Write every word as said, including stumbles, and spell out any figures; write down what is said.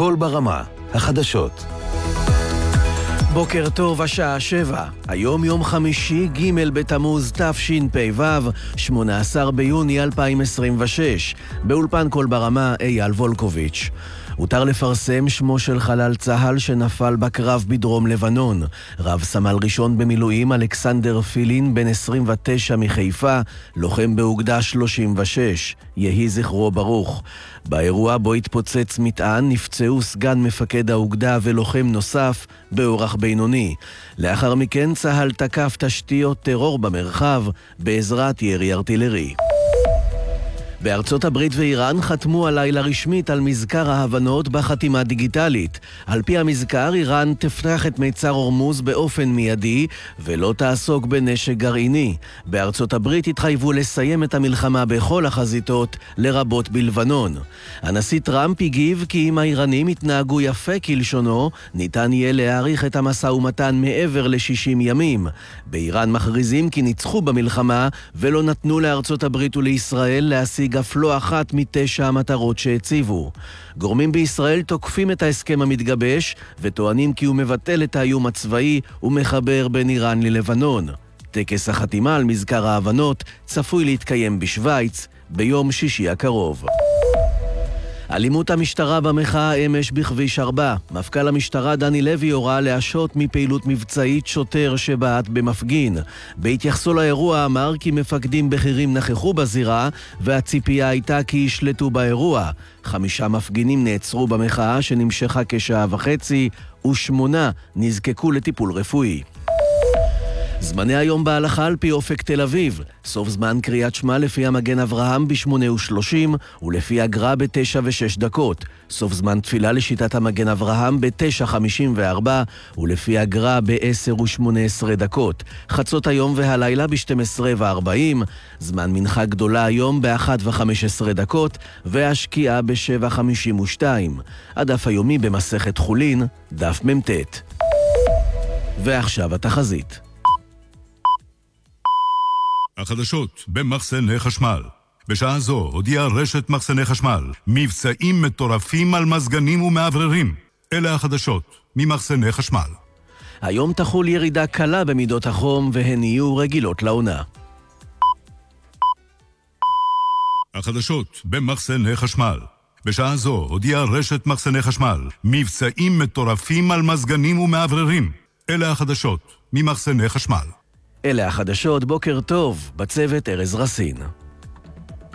קול ברמה, החדשות. בוקר טוב, השעה שבע. היום יום חמישי, ג' בתמוז תשפ"ו, שמונה עשר ביוני אלפיים עשרים ושש. באולפן קול ברמה, אייל וולקוביץ'. הותר לפרסם שמו של חלל צה"ל שנפל בקרב בדרום לבנון. רב סמל ראשון במילואים אלכסנדר פילין, בן עשרים ותשע מחיפה, לוחם באוגדה שלושים ושש. יהי זכרו ברוך. באירוע בו התפוצץ מטען נפצעו סגן מפקד האוגדה ולוחם נוסף באורח בינוני. לאחר מכן צה"ל תקף תשתיות טרור במרחב בעזרת ירי ארטילרי. בארצות הברית ואיראן חתמו הלילה רשמית על מזכר ההבנות בחתימה דיגיטלית. על פי המזכר, איראן תפתח את מיצר הורמוז באופן מיידי ולא תעסוק בנשק גרעיני. בארצות הברית התחייבו לסיים את המלחמה בכל החזיתות, לרבות בלבנון. הנשיא טראמפ הגיב כי אם האיראנים יתנהגו יפה כלשונו, ניתן יהיה להאריך את המשא ומתן מעבר ל-שישים ימים. באיראן מכריזים כי ניצחו במלחמה ולא נתנו לארצות הברית ולישראל להשיג אף לא אחת מתשע המטרות שהציבו. גורמים בישראל תוקפים את ההסכם המתגבש וטוענים כי הוא מבטל את האיום הצבאי ומחבר בין איראן ללבנון. טקס החתימה על מזכר ההבנות צפוי להתקיים בשוויץ ביום שישי הקרוב. אלימות המשטרה במחאה אמש בכביש ארבע. מפכ"ל המשטרה דני לוי הורה להשעות מפעילות מבצעית שוטר שבעט במפגין. בהתייחסו לאירוע אמר כי מפקדים בכירים נכחו בזירה והציפייה הייתה כי ישלטו באירוע. חמישה מפגינים נעצרו במחאה שנמשכה כשעה וחצי ושמונה נזקקו לטיפול רפואי. זמני היום בהלכה על פי אופק תל אביב. סוף זמן קריאת שמע לפי המגן אברהם ב-שמונה ושלושים ולפי הגר"א ב-תשע ושש דקות. סוף זמן תפילה לשיטת המגן אברהם ב-תשע חמישים וארבע ולפי הגר"א ב-עשר ושמונה עשרה דקות. חצות היום והלילה ב-שתים עשרה וארבעים. זמן מנחה גדולה היום ב-אחת וחמש עשרה דקות והשקיעה ב-שבע חמישים ושתיים. הדף היומי במסכת חולין, דף ממתת. ועכשיו התחזית. החדשות במחסני חשמל. בשעה זו הודיעה רשת מחסני חשמל מבצעים מטורפים על מזגנים ומעבררים. אלה החדשות ממחסני חשמל. היום תחול ירידה קלה במידות החום והן יהיו רגילות לעונה. החדשות במחסני חשמל. בשעה זו הודיעה רשת מחסני חשמל מבצעים מטורפים על מזגנים ומעבררים. אלה החדשות ממחסני חשמל. אלה החדשות, בוקר טוב, בצוות ארז רסין.